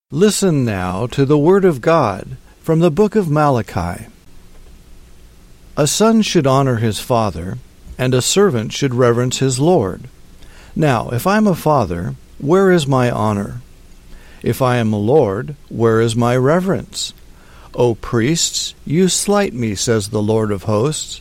Listen now to the Word of God from the book of Malachi. A son should honor his father, and a servant should reverence his Lord. Now, if I am a father, where is my honor? If I am a Lord, where is my reverence? O priests, you slight me, says the Lord of hosts.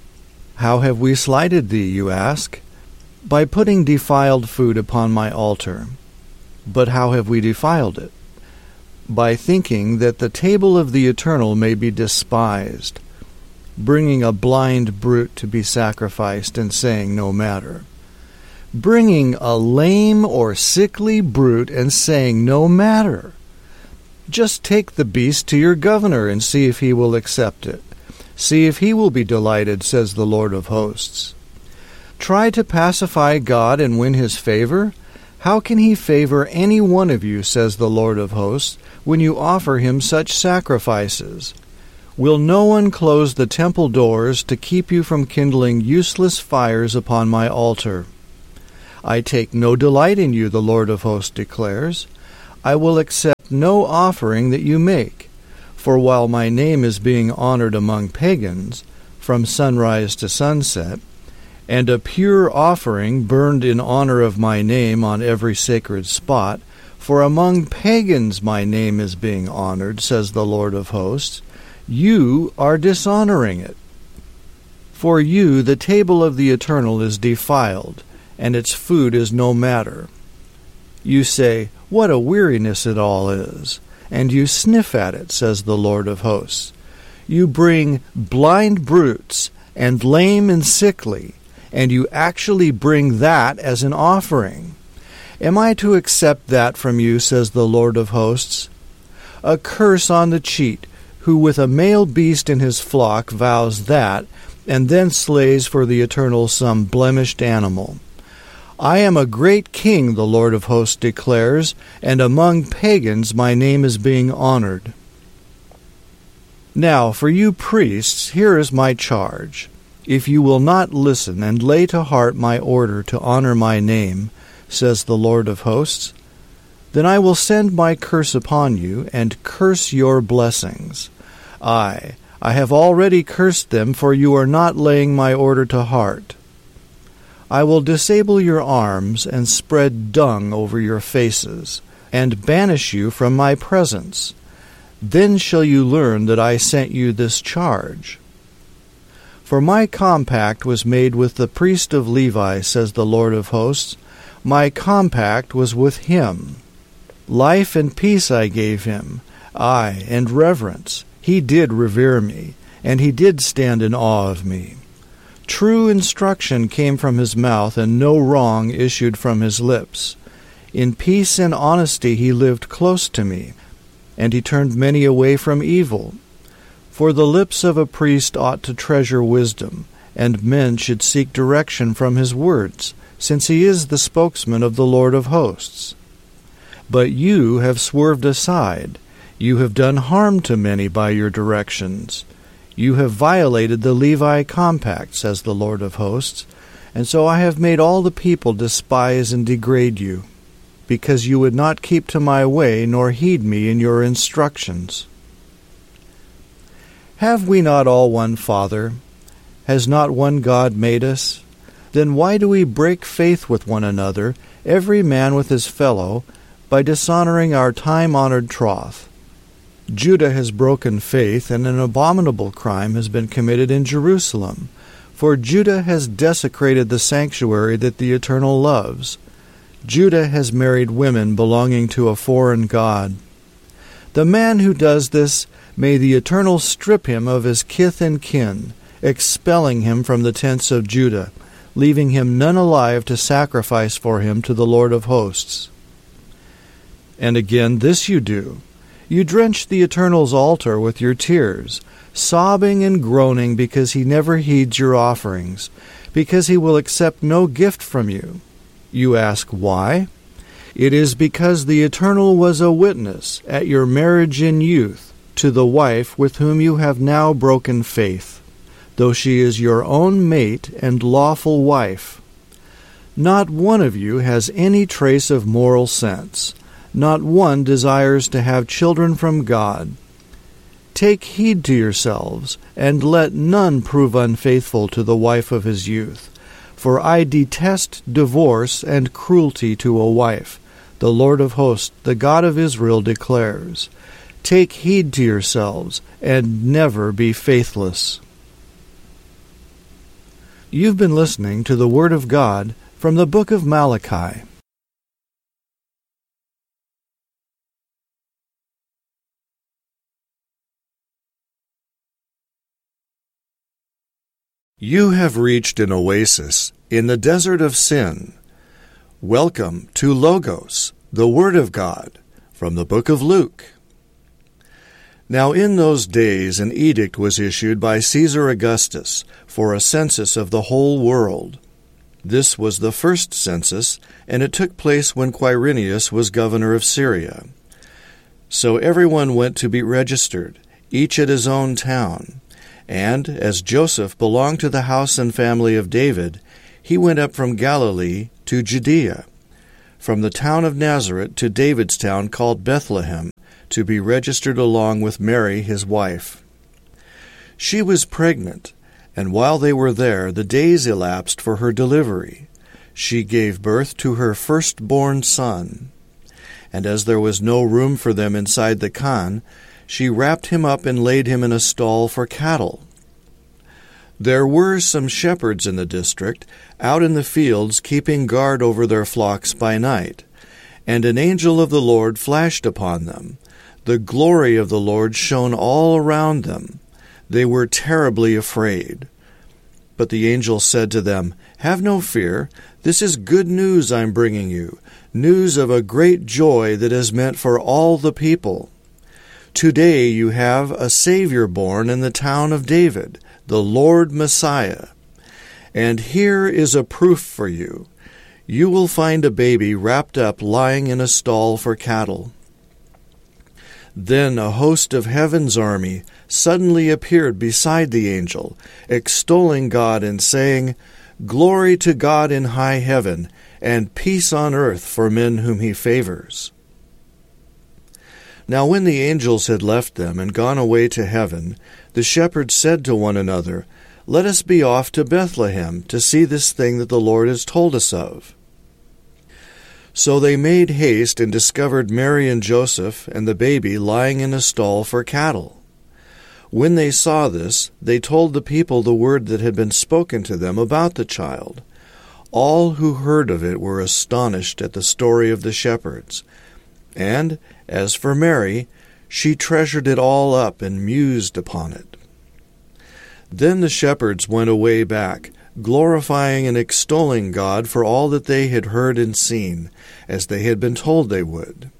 How have we slighted thee, you ask? By putting defiled food upon my altar. But how have we defiled it? By thinking that the table of the Eternal may be despised, bringing a blind brute to be sacrificed and saying, no matter. Bringing a lame or sickly brute and saying, no matter. Just take the beast to your governor and see if he will accept it. See if he will be delighted, says the Lord of hosts. Try to pacify God and win his favor? How can he favor any one of you, says the Lord of hosts, when you offer him such sacrifices? Will no one close the temple doors to keep you from kindling useless fires upon my altar? I take no delight in you, the Lord of hosts declares. I will accept no offering that you make. For while my name is being honored among pagans, from sunrise to sunset, and a pure offering burned in honor of my name on every sacred spot, for among pagans my name is being honored, says the Lord of hosts, you are dishonoring it. For you the table of the Eternal is defiled, and its food is no matter. You say, what a weariness it all is, and you sniff at it, says the Lord of hosts. You bring blind brutes and lame and sickly, and you actually bring that as an offering. Am I to accept that from you, says the Lord of hosts? A curse on the cheat, who with a male beast in his flock vows that, and then slays for the Eternal some blemished animal. I am a great king, the Lord of hosts declares, and among pagans my name is being honored. Now, for you priests, here is my charge. If you will not listen and lay to heart my order to honor my name, says the Lord of hosts, then I will send my curse upon you and curse your blessings. I have already cursed them, for you are not laying my order to heart. I will disable your arms and spread dung over your faces, and banish you from my presence. Then shall you learn that I sent you this charge. For my compact was made with the priest of Levi, says the Lord of hosts. My compact was with him. Life and peace I gave him, aye, and reverence. He did revere me, and he did stand in awe of me. True instruction came from his mouth, and no wrong issued from his lips. In peace and honesty he lived close to me, and he turned many away from evil. For the lips of a priest ought to treasure wisdom, and men should seek direction from his words, since he is the spokesman of the Lord of hosts. But you have swerved aside. You have done harm to many by your directions. You have violated the Levi compact, says the Lord of hosts, and so I have made all the people despise and degrade you, because you would not keep to my way nor heed me in your instructions. Have we not all one Father? Has not one God made us? Then why do we break faith with one another, every man with his fellow, by dishonoring our time-honored troth? Judah has broken faith, and an abominable crime has been committed in Jerusalem. For Judah has desecrated the sanctuary that the Eternal loves. Judah has married women belonging to a foreign god. The man who does this, may the Eternal strip him of his kith and kin, expelling him from the tents of Judah, leaving him none alive to sacrifice for him to the Lord of hosts. And again this you do. You drench the Eternal's altar with your tears, sobbing and groaning because he never heeds your offerings, because he will accept no gift from you. You ask why? It is because the Eternal was a witness at your marriage in youth to the wife with whom you have now broken faith, though she is your own mate and lawful wife. Not one of you has any trace of moral sense. not one desires to have children from God. Take heed to yourselves, and let none prove unfaithful to the wife of his youth. For I detest divorce and cruelty to a wife. The Lord of hosts, the God of Israel, declares, Take heed to yourselves, and never be faithless. You've been listening to the Word of God from the book of Malachi. You have reached an oasis in the desert of sin. Welcome to Logos, the Word of God, from the book of Luke. Now in those days an edict was issued by Caesar Augustus for a census of the whole world. This was the first census, and it took place when Quirinius was governor of Syria. So everyone went to be registered, each at his own town. And, as Joseph belonged to the house and family of David, he went up from Galilee to Judea, from the town of Nazareth to David's town called Bethlehem, to be registered along with Mary his wife. She was pregnant, and while they were there, the days elapsed for her delivery. She gave birth to her firstborn son. And as there was no room for them inside the khan, she wrapped him up and laid him in a stall for cattle. There were some shepherds in the district, out in the fields, keeping guard over their flocks by night. And an angel of the Lord flashed upon them. The glory of the Lord shone all around them. They were terribly afraid. But the angel said to them, Have no fear. This is good news I'm bringing you, news of a great joy that is meant for all the people. Today you have a Savior born in the town of David, the Lord Messiah. And here is a proof for you. You will find a baby wrapped up lying in a stall for cattle. Then a host of heaven's army suddenly appeared beside the angel, extolling God and saying, Glory to God in high heaven, and peace on earth for men whom he favors. Now when the angels had left them and gone away to heaven, the shepherds said to one another, Let us be off to Bethlehem to see this thing that the Lord has told us of. So they made haste and discovered Mary and Joseph and the baby lying in a stall for cattle. When they saw this, they told the people the word that had been spoken to them about the child. All who heard of it were astonished at the story of the shepherds. And, as for Mary, she treasured it all up and mused upon it. Then the shepherds went away back, glorifying and extolling God for all that they had heard and seen, as they had been told they would.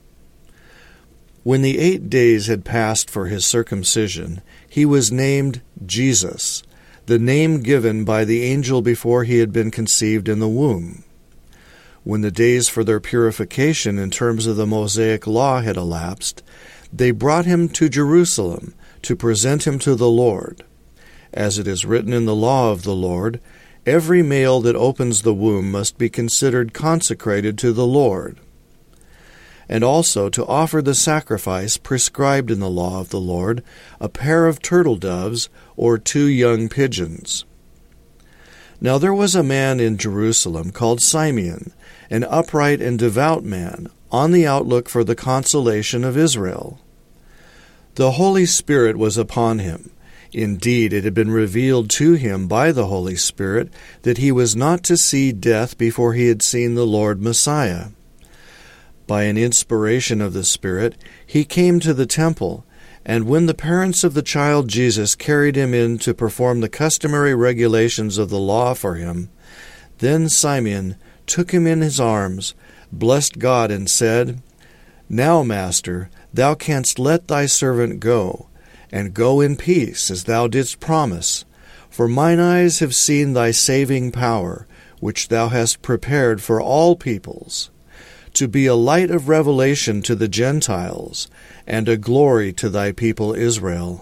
When the 8 days had passed for his circumcision, he was named Jesus, the name given by the angel before he had been conceived in the womb. When the days for their purification in terms of the Mosaic law had elapsed, they brought him to Jerusalem to present him to the Lord. As it is written in the law of the Lord, every male that opens the womb must be considered consecrated to the Lord, and also to offer the sacrifice prescribed in the law of the Lord, a pair of turtle doves or 2 young pigeons. Now there was a man in Jerusalem called Simeon, an upright and devout man, on the outlook for the consolation of Israel. The Holy Spirit was upon him. Indeed, it had been revealed to him by the Holy Spirit that he was not to see death before he had seen the Lord Messiah. By an inspiration of the Spirit, he came to the temple, and when the parents of the child Jesus carried him in to perform the customary regulations of the law for him, then Simeon took him in his arms, blessed God, and said, Now, Master, thou canst let thy servant go, and go in peace, as thou didst promise. For mine eyes have seen thy saving power, which thou hast prepared for all peoples, to be a light of revelation to the Gentiles, and a glory to thy people Israel.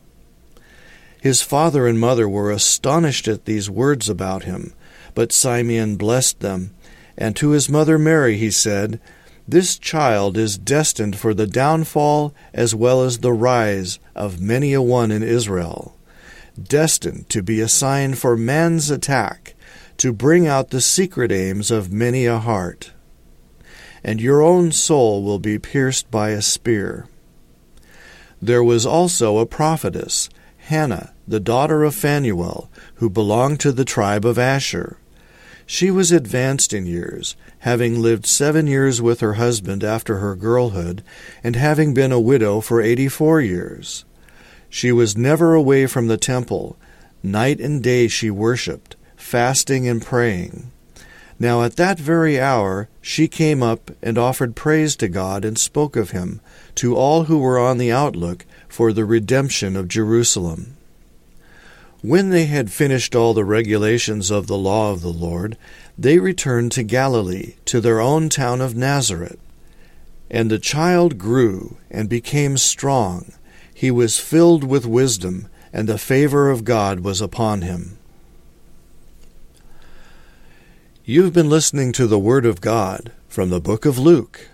His father and mother were astonished at these words about him, but Simeon blessed them, and to his mother Mary he said, This child is destined for the downfall as well as the rise of many a one in Israel, destined to be a sign for man's attack, to bring out the secret aims of many a heart. And your own soul will be pierced by a spear. There was also a prophetess, Hannah, the daughter of Phanuel, who belonged to the tribe of Asher. She was advanced in years, having lived 7 years with her husband after her girlhood, and having been a widow for 84 years. She was never away from the temple. Night and day she worshipped, fasting and praying. Now at that very hour she came up and offered praise to God and spoke of him to all who were on the outlook for the redemption of Jerusalem. When they had finished all the regulations of the law of the Lord, they returned to Galilee, to their own town of Nazareth. And the child grew and became strong. He was filled with wisdom, and the favor of God was upon him. You've been listening to the Word of God from the book of Luke.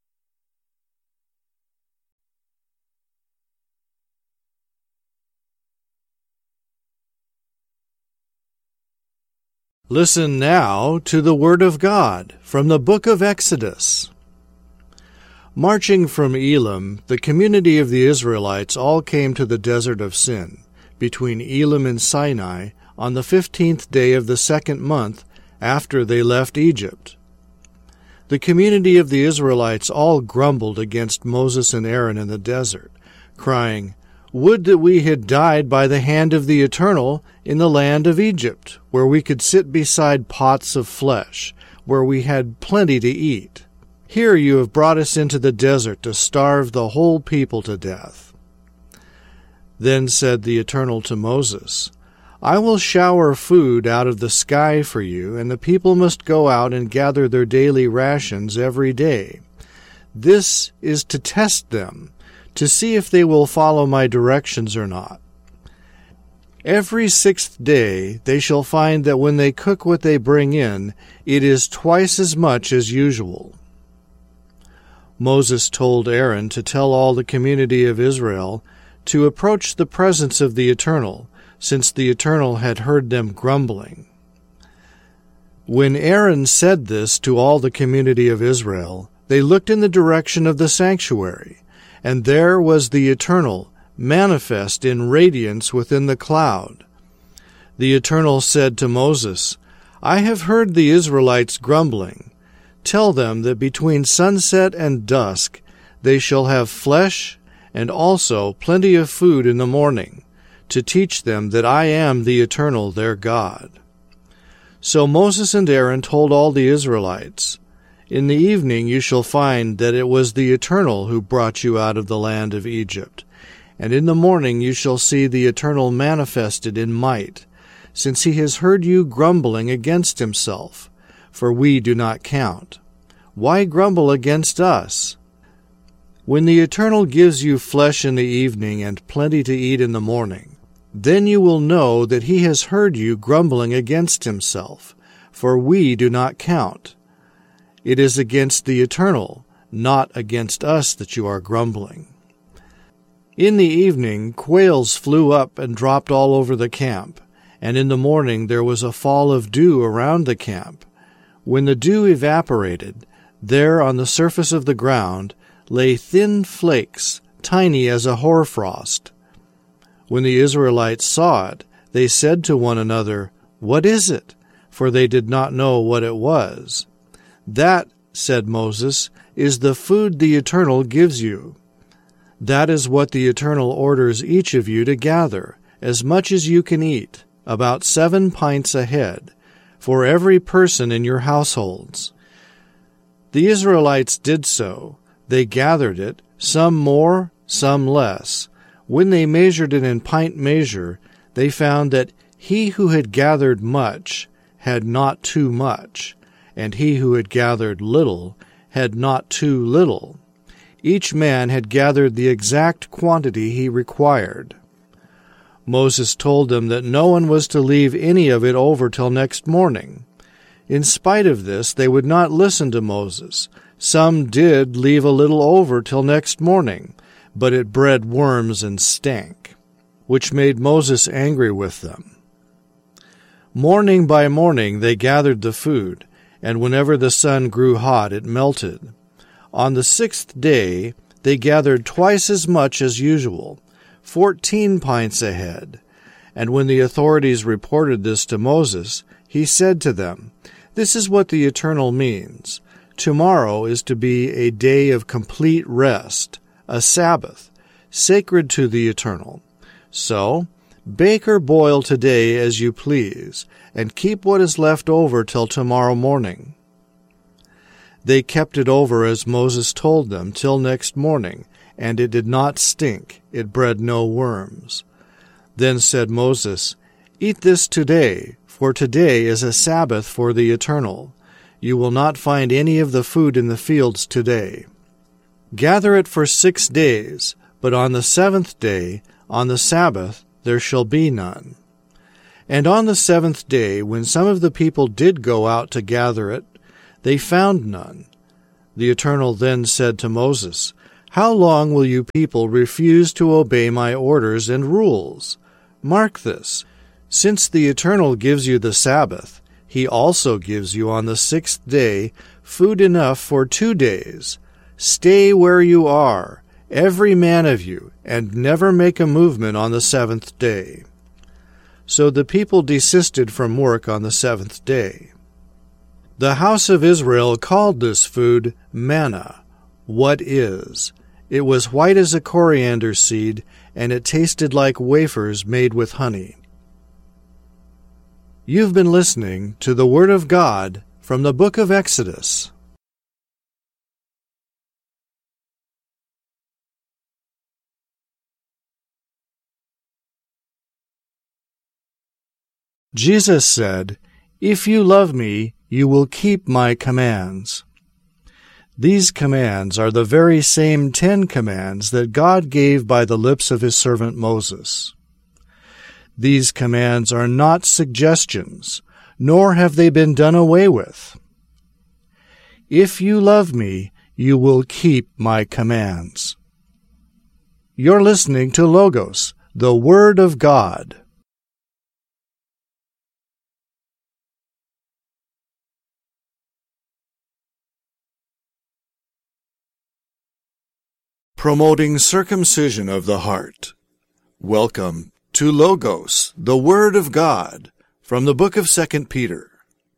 Listen now to the Word of God from the book of Exodus. Marching from Elim, the community of the Israelites all came to the desert of Sin, between Elim and Sinai, on the 15th day of the 2nd month after they left Egypt. The community of the Israelites all grumbled against Moses and Aaron in the desert, crying, "Would that we had died by the hand of the Eternal in the land of Egypt, where we could sit beside pots of flesh, where we had plenty to eat. Here you have brought us into the desert to starve the whole people to death." Then said the Eternal to Moses, "I will shower food out of the sky for you, and the people must go out and gather their daily rations every day. This is to test them, to see if they will follow my directions or not. Every 6th day they shall find that when they cook what they bring in, it is twice as much as usual." Moses told Aaron to tell all the community of Israel to approach the presence of the Eternal, since the Eternal had heard them grumbling. When Aaron said this to all the community of Israel, they looked in the direction of the sanctuary, and there was the Eternal, manifest in radiance within the cloud. The Eternal said to Moses, "I have heard the Israelites grumbling. Tell them that between sunset and dusk they shall have flesh and also plenty of food in the morning, to teach them that I am the Eternal their God." So Moses and Aaron told all the Israelites, "In the evening you shall find that it was the Eternal who brought you out of the land of Egypt. And in the morning you shall see the Eternal manifested in might, since he has heard you grumbling against himself, for we do not count. Why grumble against us? When the Eternal gives you flesh in the evening and plenty to eat in the morning, then you will know that he has heard you grumbling against himself, for we do not count. It is against the Eternal, not against us, that you are grumbling." In the evening quails flew up and dropped all over the camp, and in the morning there was a fall of dew around the camp. When the dew evaporated, there on the surface of the ground lay thin flakes, tiny as a hoarfrost. When the Israelites saw it, they said to one another, "What is it?" For they did not know what it was. "That," said Moses, "is the food the Eternal gives you. That is what the Eternal orders each of you to gather, as much as you can eat, about 7 pints a head, for every person in your households." The Israelites did so. They gathered it, some more, some less. When they measured it in pint measure, they found that he who had gathered much had not too much, and he who had gathered little had not too little. Each man had gathered the exact quantity he required. Moses told them that no one was to leave any of it over till next morning. In spite of this, they would not listen to Moses, Some did leave a little over till next morning, but it bred worms and stank, which made Moses angry with them. Morning by morning they gathered the food, and whenever the sun grew hot it melted. On the 6th day they gathered twice as much as usual, 14 pints ahead. And when the authorities reported this to Moses, he said to them, "This is what the Eternal means. Tomorrow is to be a day of complete rest, a Sabbath, sacred to the Eternal. So, bake or boil today as you please, and keep what is left over till tomorrow morning." They kept it over as Moses told them till next morning, and it did not stink, it bred no worms. Then said Moses, "Eat this today, for today is a Sabbath for the Eternal. You will not find any of the food in the fields today. Gather it for 6 days, but on the 7th day, on the Sabbath, there shall be none." And on the 7th day, when some of the people did go out to gather it, they found none. The Eternal then said to Moses, "How long will you people refuse to obey my orders and rules? Mark this. Since the Eternal gives you the Sabbath, he also gives you on the 6th day food enough for 2 days. Stay where you are, every man of you, and never make a movement on the 7th day." So the people desisted from work on the 7th day. The house of Israel called this food manna, what is. It was white as a coriander seed, and it tasted like wafers made with honey. You've been listening to the Word of God from the book of Exodus. Jesus said, "If you love me, you will keep my commands." These commands are the very same 10 commands that God gave by the lips of his servant Moses. These commands are not suggestions, nor have they been done away with. If you love me, you will keep my commands. You're listening to Logos, the Word of God. Promoting circumcision of the heart. Welcome to Logos, the Word of God, from the book of 2 Peter.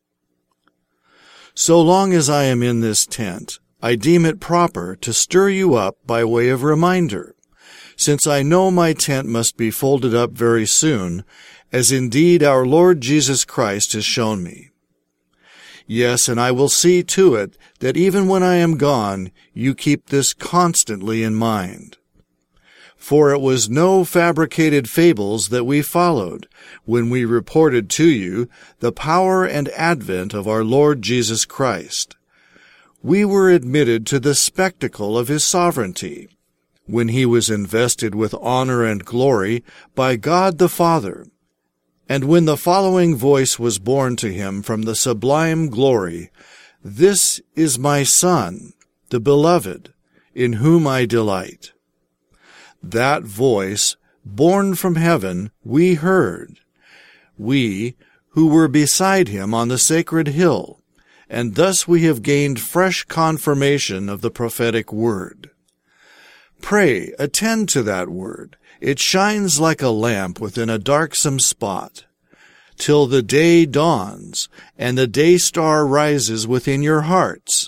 So long as I am in this tent, I deem it proper to stir you up by way of reminder, since I know my tent must be folded up very soon, as indeed our Lord Jesus Christ has shown me. Yes, and I will see to it that even when I am gone, you keep this constantly in mind. For it was no fabricated fables that we followed when we reported to you the power and advent of our Lord Jesus Christ. We were admitted to the spectacle of his sovereignty, when he was invested with honor and glory by God the Father, and when the following voice was borne to him from the sublime glory, "This is my Son, the Beloved, in whom I delight." That voice, borne from heaven, we heard, we who were beside him on the sacred hill, and thus we have gained fresh confirmation of the prophetic word. Pray, attend to that word. It shines like a lamp within a darksome spot, till the day dawns and the day star rises within your hearts.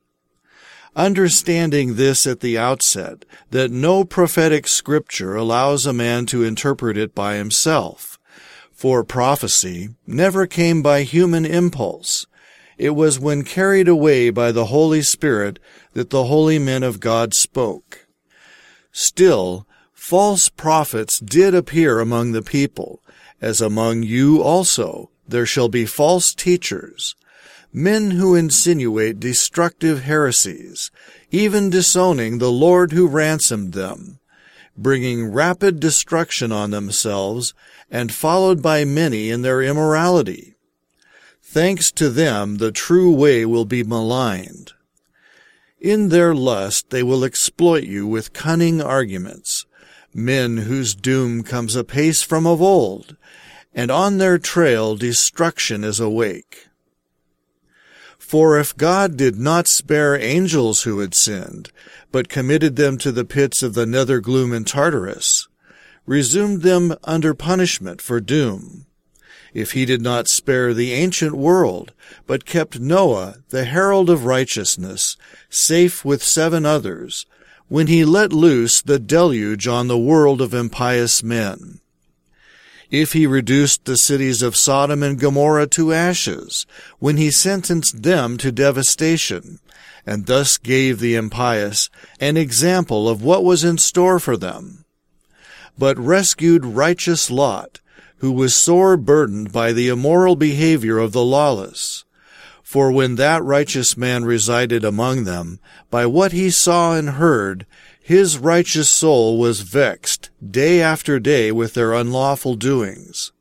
Understanding this at the outset, that no prophetic scripture allows a man to interpret it by himself, for prophecy never came by human impulse. It was when carried away by the Holy Spirit that the holy men of God spoke. Still, false prophets did appear among the people, as among you also there shall be false teachers, men who insinuate destructive heresies, even disowning the Lord who ransomed them, bringing rapid destruction on themselves, and followed by many in their immorality. Thanks to them, the true way will be maligned. In their lust they will exploit you with cunning arguments, men whose doom comes apace from of old, and on their trail destruction is awake. For if God did not spare angels who had sinned, but committed them to the pits of the nether gloom in Tartarus, resumed them under punishment for doom, if he did not spare the ancient world, but kept Noah, the herald of righteousness, safe with 7 others, when he let loose the deluge on the world of impious men, if he reduced the cities of Sodom and Gomorrah to ashes, when he sentenced them to devastation, and thus gave the impious an example of what was in store for them, but rescued righteous Lot, who was sore burdened by the immoral behavior of the lawless. For when that righteous man resided among them, by what he saw and heard, his righteous soul was vexed day after day with their unlawful doings.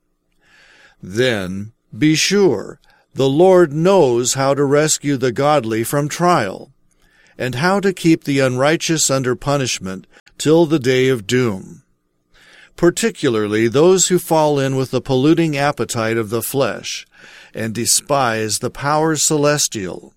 Then, be sure, the Lord knows how to rescue the godly from trial, and how to keep the unrighteous under punishment till the day of doom, particularly those who fall in with the polluting appetite of the flesh, and despise the powers celestial.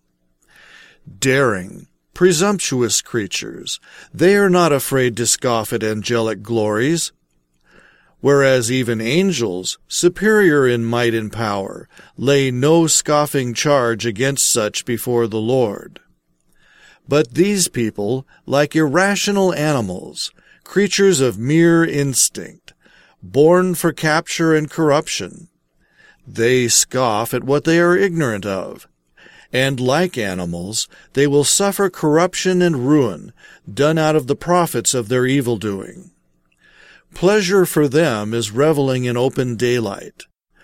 Daring, presumptuous creatures, they are not afraid to scoff at angelic glories, whereas even angels, superior in might and power, lay no scoffing charge against such before the Lord. But these people, like irrational animals, creatures of mere instinct, born for capture and corruption, they scoff at what they are ignorant of, and like animals, they will suffer corruption and ruin done out of the profits of their evil-doing. Pleasure for them is reveling in open daylight.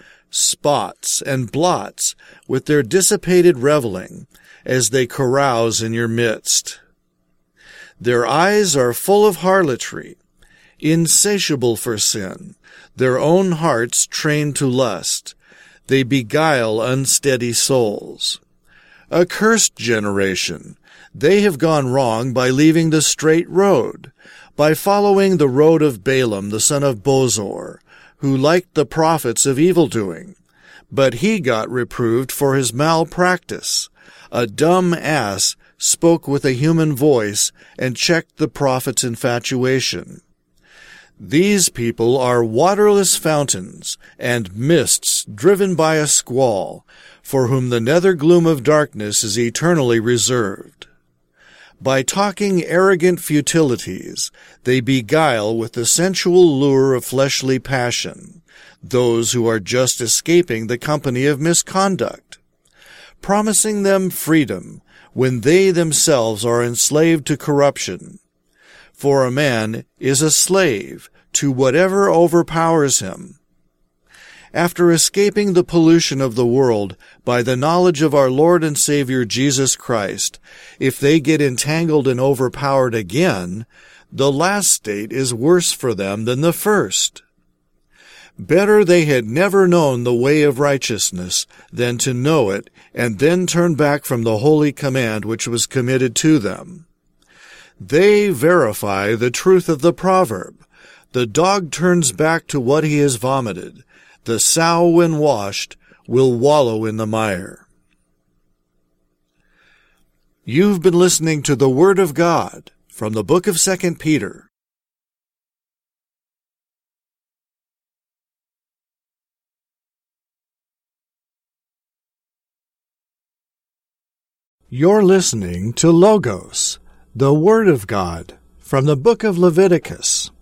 Spots and blots with their dissipated reveling as they carouse in your midst. Their eyes are full of harlotry, insatiable for sin, their own hearts trained to lust. They beguile unsteady souls. Accursed generation, they have gone wrong by leaving the straight road, by following the road of Balaam the son of Bosor, who liked the prophets of evil-doing, but he got reproved for his malpractice. A dumb ass spoke with a human voice and checked the prophet's infatuation. These people are waterless fountains and mists driven by a squall, for whom the nether gloom of darkness is eternally reserved. By talking arrogant futilities, they beguile with the sensual lure of fleshly passion those who are just escaping the company of misconduct, promising them freedom when they themselves are enslaved to corruption. For a man is a slave to whatever overpowers him. After escaping the pollution of the world by the knowledge of our Lord and Savior Jesus Christ, if they get entangled and overpowered again, the last state is worse for them than the first. Better they had never known the way of righteousness than to know it and then turn back from the holy command which was committed to them. They verify the truth of the proverb, "The dog turns back to what he has vomited. The sow, when washed, will wallow in the mire." You've been listening to the Word of God from the book of 2 Peter. You're listening to Logos, the Word of God, from the book of Leviticus.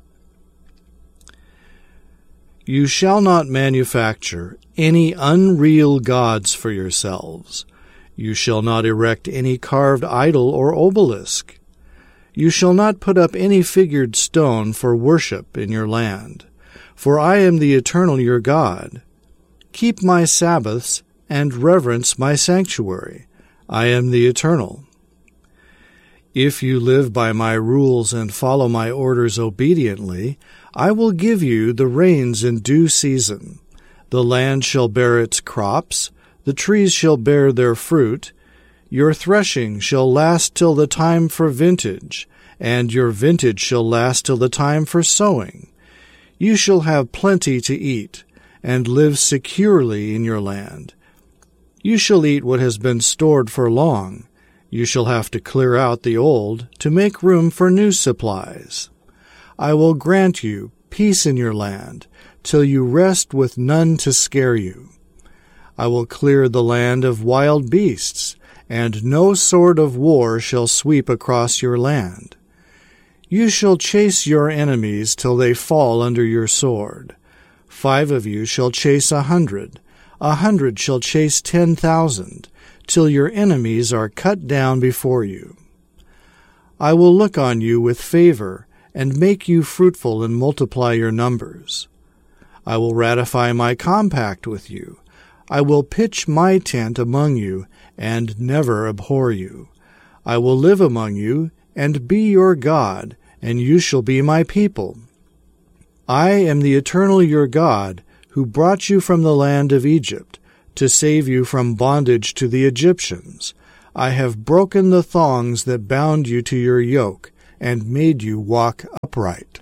You shall not manufacture any unreal gods for yourselves. You shall not erect any carved idol or obelisk. You shall not put up any figured stone for worship in your land. For I am the Eternal your God. Keep my Sabbaths and reverence my sanctuary. I am the Eternal. If you live by my rules and follow my orders obediently, I will give you the rains in due season. The land shall bear its crops, the trees shall bear their fruit, Your threshing shall last till the time for vintage, and your vintage shall last till the time for sowing. You shall have plenty to eat, and live securely in your land. You shall eat what has been stored for long. You shall have to clear out the old to make room for new supplies. I will grant you peace in your land, till you rest with none to scare you. I will clear the land of wild beasts, and no sword of war shall sweep across your land. You shall chase your enemies till they fall under your sword. 5 of you shall chase 100, 100 shall chase 10,000, till your enemies are cut down before you. I will look on you with favor, and make you fruitful and multiply your numbers. I will ratify my compact with you. I will pitch my tent among you, and never abhor you. I will live among you, and be your God, and you shall be my people. I am the eternal your God, who brought you from the land of Egypt, to save you from bondage to the Egyptians. I have broken the thongs that bound you to your yoke, and made you walk upright.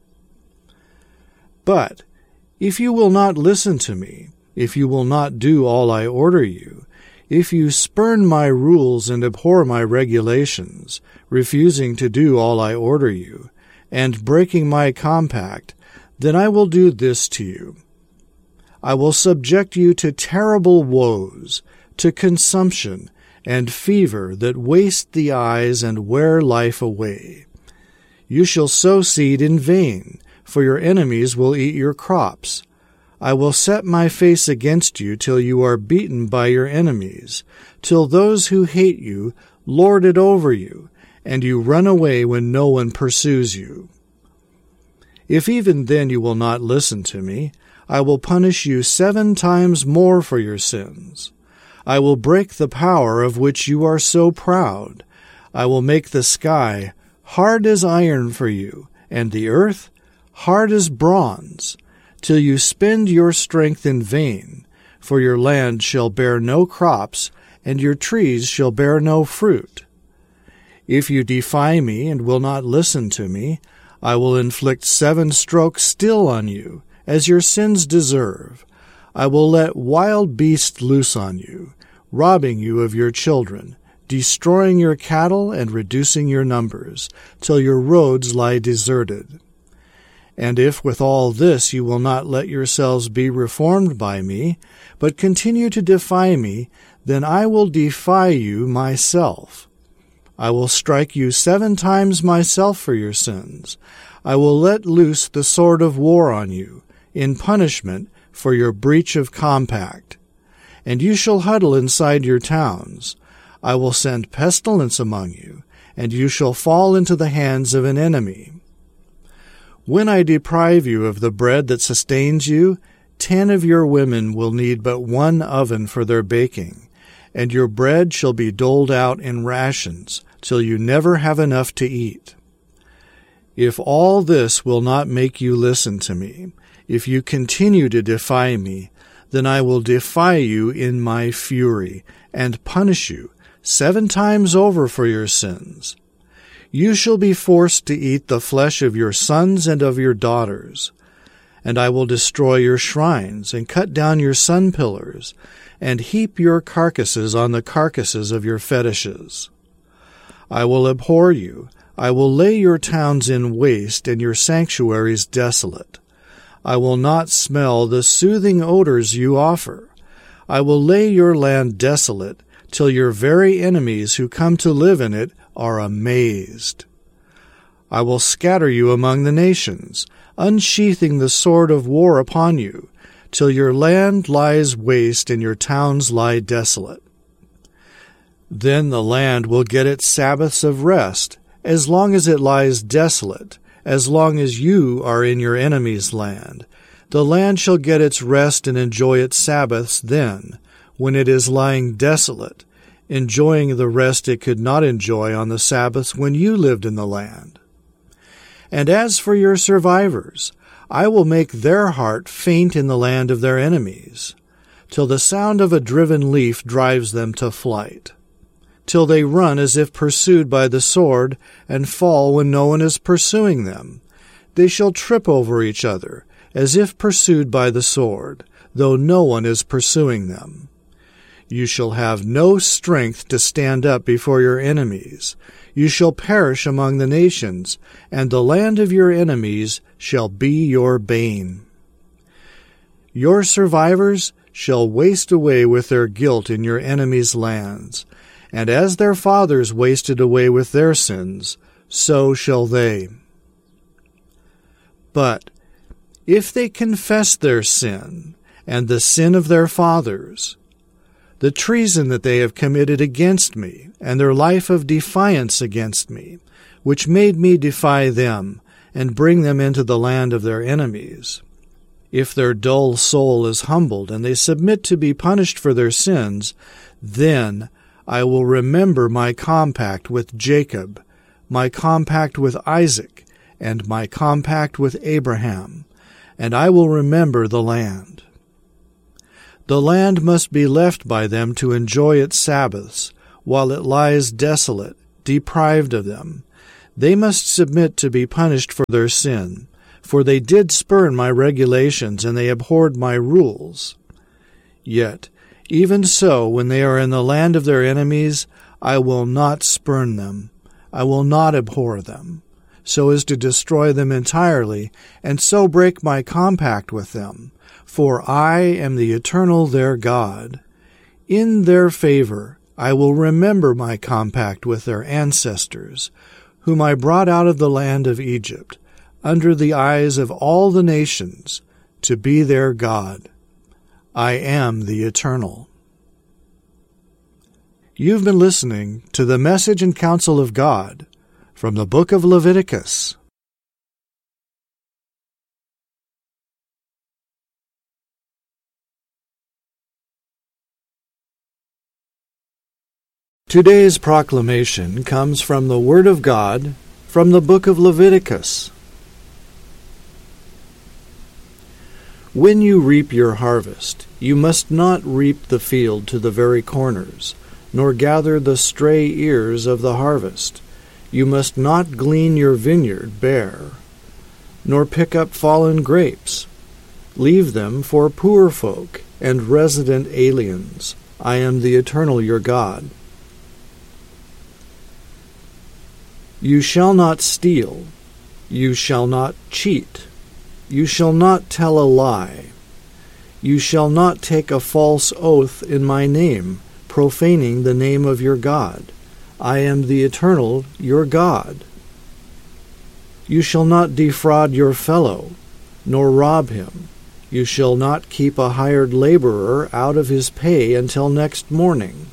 But if you will not listen to me, if you will not do all I order you, if you spurn my rules and abhor my regulations, refusing to do all I order you, and breaking my compact, then I will do this to you. I will subject you to terrible woes, to consumption and fever that waste the eyes and wear life away. You shall sow seed in vain, for your enemies will eat your crops. I will set my face against you till you are beaten by your enemies, till those who hate you lord it over you, and you run away when no one pursues you. If even then you will not listen to me, I will punish you 7 times more for your sins. I will break the power of which you are so proud. I will make the sky hard as iron for you, and the earth hard as bronze, till you spend your strength in vain, for your land shall bear no crops, and your trees shall bear no fruit. If you defy me and will not listen to me, I will inflict 7 strokes still on you, as your sins deserve. I will let wild beasts loose on you, robbing you of your children, destroying your cattle and reducing your numbers, till your roads lie deserted. And if with all this you will not let yourselves be reformed by me, but continue to defy me, then I will defy you myself. I will strike you 7 times myself for your sins. I will let loose the sword of war on you, in punishment for your breach of compact. And you shall huddle inside your towns. I will send pestilence among you, and you shall fall into the hands of an enemy. When I deprive you of the bread that sustains you, 10 of your women will need but 1 oven for their baking, and your bread shall be doled out in rations, till you never have enough to eat. If all this will not make you listen to me, if you continue to defy me, then I will defy you in my fury, and punish you 7 times over for your sins. You shall be forced to eat the flesh of your sons and of your daughters. And I will destroy your shrines, and cut down your sun pillars, and heap your carcasses on the carcasses of your fetishes. I will abhor you. I will lay your towns in waste, and your sanctuaries desolate. I will not smell the soothing odors you offer. I will lay your land desolate, till your very enemies who come to live in it are amazed. I will scatter you among the nations, unsheathing the sword of war upon you, till your land lies waste and your towns lie desolate. Then the land will get its Sabbaths of rest, as long as it lies desolate, as long as you are in your enemy's land. The land shall get its rest and enjoy its Sabbaths then, when it is lying desolate, enjoying the rest it could not enjoy on the Sabbaths when you lived in the land. And as for your survivors, I will make their heart faint in the land of their enemies, till the sound of a driven leaf drives them to flight. till they run as if pursued by the sword, and fall when no one is pursuing them. They shall trip over each other, as if pursued by the sword, though no one is pursuing them. You shall have no strength to stand up before your enemies. You shall perish among the nations, and the land of your enemies shall be your bane. Your survivors shall waste away with their guilt in your enemies' lands, and as their fathers wasted away with their sins, so shall they. But if they confess their sin, and the sin of their fathers, the treason that they have committed against me, and their life of defiance against me, which made me defy them, and bring them into the land of their enemies, if their dull soul is humbled, and they submit to be punished for their sins, then I will remember my compact with Jacob, my compact with Isaac, and my compact with Abraham, and I will remember the land. The land must be left by them to enjoy its Sabbaths, while it lies desolate, deprived of them. They must submit to be punished for their sin, for they did spurn my regulations, and they abhorred my rules. Yet, even so, when they are in the land of their enemies, I will not spurn them, I will not abhor them, so as to destroy them entirely, and so break my compact with them. For I am the eternal their God. In their favor I will remember my compact with their ancestors, whom I brought out of the land of Egypt, under the eyes of all the nations, to be their God. I am the Eternal. You've been listening to the Message and Counsel of God from the book of Leviticus. Today's proclamation comes from the Word of God from the book of Leviticus. When you reap your harvest, you must not reap the field to the very corners, nor gather the stray ears of the harvest. You must not glean your vineyard bare, nor pick up fallen grapes. Leave them for poor folk and resident aliens. I am the Eternal your God. You shall not steal. You shall not cheat. You shall not tell a lie. You shall not take a false oath in my name, profaning the name of your God. I am the Eternal your God. You shall not defraud your fellow, nor rob him. You shall not keep a hired laborer out of his pay until next morning.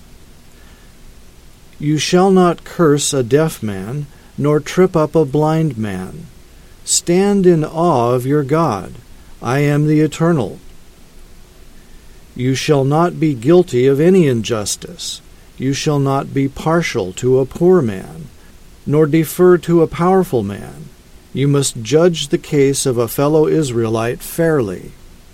You shall not curse a deaf man, nor trip up a blind man. Stand in awe of your God. I am the Eternal. You shall not be guilty of any injustice. You shall not be partial to a poor man, nor defer to a powerful man. You must judge the case of a fellow Israelite fairly.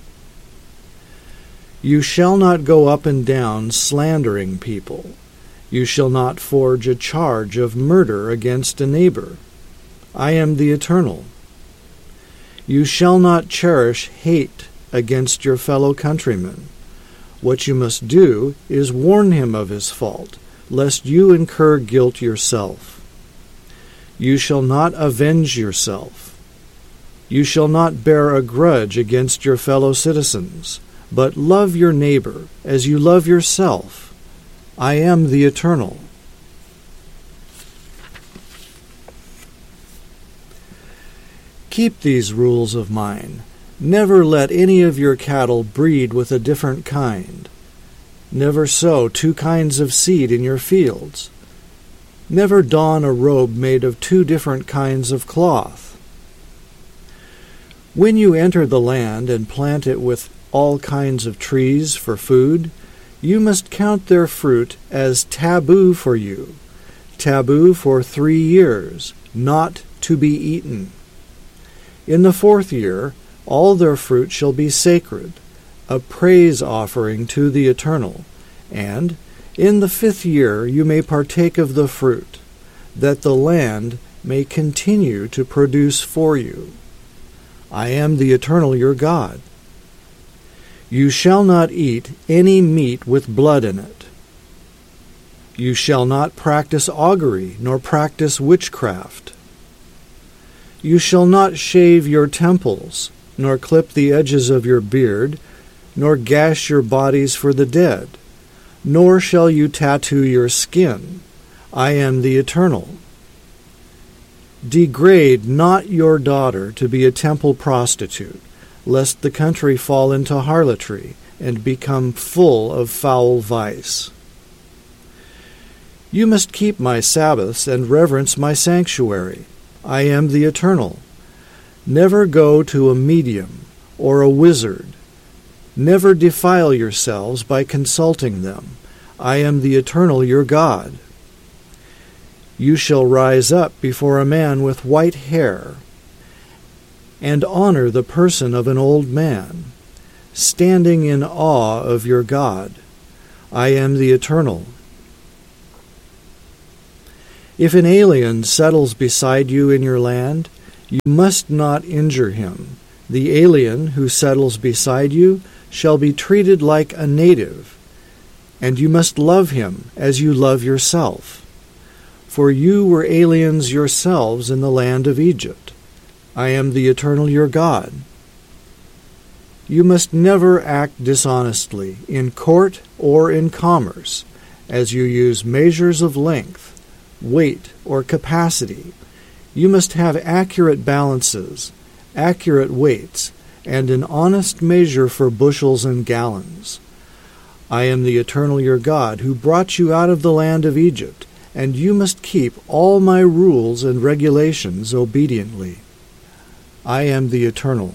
You shall not go up and down slandering people. You shall not forge a charge of murder against a neighbor. I am the Eternal. You shall not cherish hate against your fellow countryman. What you must do is warn him of his fault, lest you incur guilt yourself. You shall not avenge yourself. You shall not bear a grudge against your fellow citizens, but love your neighbor as you love yourself. I am the Eternal. Keep these rules of mine. Never let any of your cattle breed with a different kind. Never sow 2 kinds of seed in your fields. Never don a robe made of 2 different kinds of cloth. When you enter the land and plant it with all kinds of trees for food, you must count their fruit as taboo for you, taboo for 3 years, not to be eaten. In the 4th year, all their fruit shall be sacred, a praise offering to the Eternal, and In the 5th year you may partake of the fruit, that the land may continue to produce for you. I am the Eternal your God. You shall not eat any meat with blood in it. You shall not practice augury, nor practice witchcraft. You shall not shave your temples, nor clip the edges of your beard, nor gash your bodies for the dead, nor shall you tattoo your skin. I am the Eternal. Degrade not your daughter to be a temple prostitute, lest the country fall into harlotry and become full of foul vice. You must keep my Sabbaths and reverence my sanctuary. I am the Eternal. Never go to a medium or a wizard. Never defile yourselves by consulting them. I am the Eternal your God. You shall rise up before a man with white hair, and honor the person of an old man, standing in awe of your God. I am the Eternal. If an alien settles beside you in your land, you must not injure him. The alien who settles beside you shall be treated like a native, and you must love him as you love yourself. For you were aliens yourselves in the land of Egypt. I am the Eternal your God. You must never act dishonestly in court or in commerce, as you use measures of length, weight, or capacity. You must have accurate balances, accurate weights, and an honest measure for bushels and gallons. I am the Eternal your God, who brought you out of the land of Egypt, and you must keep all my rules and regulations obediently. I am the Eternal.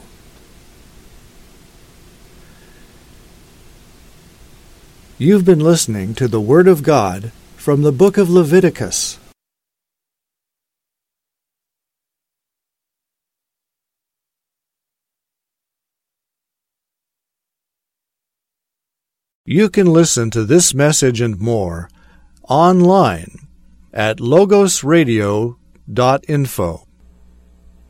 You've been listening to the Word of God from the book of Leviticus. You can listen to this message and more online at logosradio.info.